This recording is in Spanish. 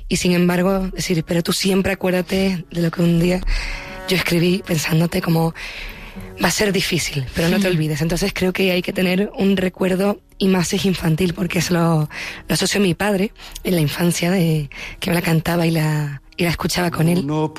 y sin embargo decir, pero tú siempre acuérdate de lo que un día yo escribí pensándote como va a ser difícil, pero no te olvides. Entonces creo que hay que tener un recuerdo, y más es infantil, porque eso lo asocio a mi padre en la infancia, de que me la cantaba y la escuchaba con él. No